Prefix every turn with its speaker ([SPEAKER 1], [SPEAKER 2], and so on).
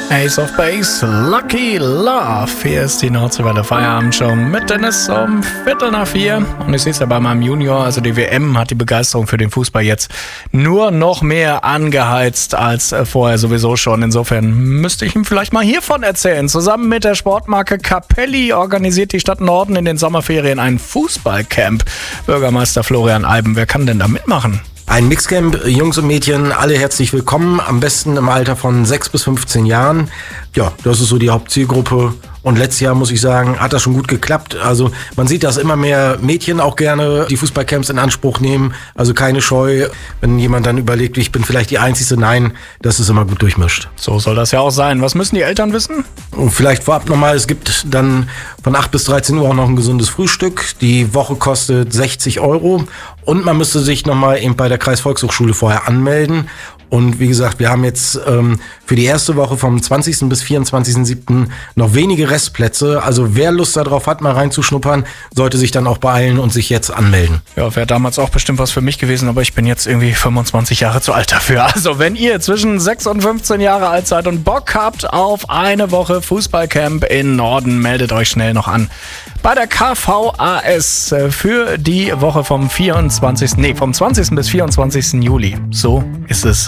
[SPEAKER 1] Ace of Base, Lucky Love. Hier ist die Nordseewelle Feierabendshow mit Dennis um 3:45. Und ich sehe es ja bei meinem Junior, also die WM hat die Begeisterung für den Fußball jetzt nur noch mehr angeheizt als vorher sowieso schon. Insofern müsste ich ihm vielleicht mal hiervon erzählen. Zusammen mit der Sportmarke Capelli organisiert die Stadt Norden in den Sommerferien ein Fußballcamp. Bürgermeister Florian Eiben, wer kann denn da mitmachen?
[SPEAKER 2] Ein Mixcamp, Jungs und Mädchen, alle herzlich willkommen, am besten im Alter von 6 bis 15 Jahren. Ja, das ist so die Hauptzielgruppe. Und letztes Jahr, muss ich sagen, hat das schon gut geklappt. Also man sieht, dass immer mehr Mädchen auch gerne die Fußballcamps in Anspruch nehmen. Also keine Scheu, wenn jemand dann überlegt, ich bin vielleicht die Einzige. Nein, das ist immer gut durchmischt.
[SPEAKER 1] So soll das ja auch sein. Was müssen die Eltern wissen?
[SPEAKER 2] Und vielleicht vorab nochmal, es gibt dann von 8 bis 13 Uhr auch noch ein gesundes Frühstück. Die Woche kostet 60 €. Und man müsste sich nochmal eben bei der Kreisvolkshochschule vorher anmelden. Und wie gesagt, wir haben jetzt für die erste Woche vom 20. bis 24.07. noch wenige Restplätze. Also wer Lust darauf hat, mal reinzuschnuppern, sollte sich dann auch beeilen und sich jetzt anmelden.
[SPEAKER 1] Ja, wäre damals auch bestimmt was für mich gewesen, aber ich bin jetzt irgendwie 25 Jahre zu alt dafür. Also wenn ihr zwischen 6 und 15 Jahre alt seid und Bock habt auf eine Woche Fußballcamp in Norden, meldet euch schnell noch an. Bei der KVAS für die Woche vom 20. bis 24. Juli. So ist es